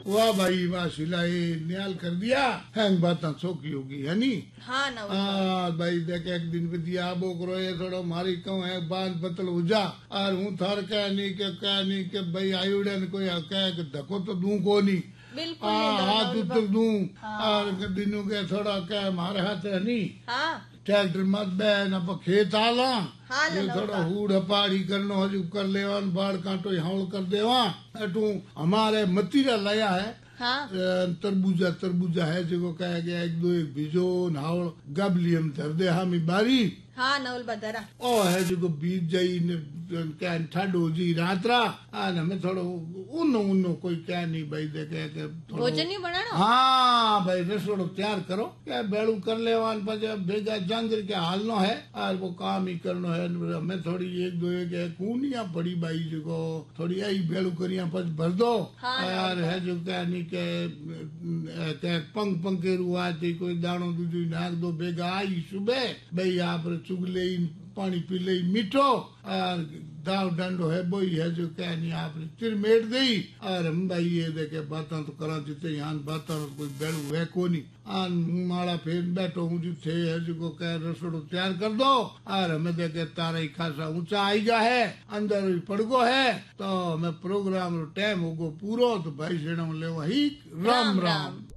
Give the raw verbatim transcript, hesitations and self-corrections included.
वाह भाई वाह सिलाई न्याल कर दिया हैंग बात चौकी होगी है नी। हाँ ना हाँ भाई देख एक दिन विद्या आबो करो ये थोड़ो मारी कहूँ है बात बतल उजा और हूँ थार कह नहीं के कह नहीं के भाई आयुड़े ने कोई कह के धक्को तो दूं को नहीं बिल्कुल हाथ उत्तर दूं और दिनों के थोड़ा कह मारे हाथ है नी ट्रैक्टर मत बैन अब खेत आला ये थोड़ा हूड़ हपाड़ी करनो हजू कर लेवान बाढ़ कांटो हावल कर देवा अटू हमारे मतीरा लाया है हाँ? तरबूजा तरबूजा है जो कहा गया एक दो एक बीजो नावल गबली हम धर दे हम बारी हाँ नवल बदरा ओ है जो बीज जाई क्या ठंडो जी रात्रा आने में थोड़ो उन्नो उन्नो कोई क्या नहीं भाई देखे के भोजन ही बनाना हाँ भाई रसोड़ो तैयार करो क्या बेड़ू कर ले पचे भेगा जंग के हालनो है और वो काम ही करनो है हमें थोड़ी एक दो एक कूनिया पड़ी भाई जो थोड़ी आई बेड़ू करिया पच भर दो यार है जो क्या नहीं के पंख पंखे रुआती कोई दाणो दूध नाक दो भेगा आई सुबह भाई आप चुग ले पानी पी ले मीठो और दाव डंडो है बोई है जो क्या नहीं आपने चिरमेट गई और हम भाई ये देखे बातें तो करा जिते यहाँ बातें कोई बेड़ू है को नहीं आन माड़ा फेर बैठो हूँ जिथे है जो कह रसोड़ो तैयार कर दो और हमें देखे तारा ही खासा ऊंचा आई गया है अंदर पड़गो है तो हमें प्रोग्राम टाइम होगो पूरो तो भाई से ले वही राम राम, राम।